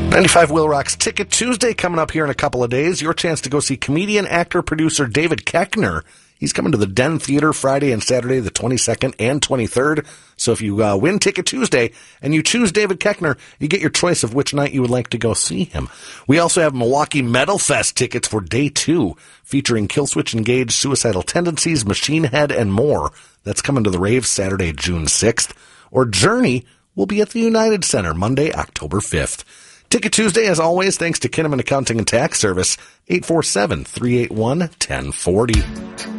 95 Will Rock's Ticket Tuesday coming up here in a couple of days. Your chance to go see comedian, actor, producer David Koechner. He's coming to the Den Theater Friday and Saturday, the 22nd and 23rd. So if you win Ticket Tuesday and you choose David Koechner, you get your choice of which night you would like to go see him. We also have Milwaukee Metal Fest tickets for Day 2, featuring Killswitch Engage, Suicidal Tendencies, Machine Head, and more. That's coming to the Rave Saturday, June 6th. Or Journey will be at the United Center Monday, October 5th. Ticket Tuesday, as always, thanks to Kinnaman Accounting and Tax Service, 847-381-1040.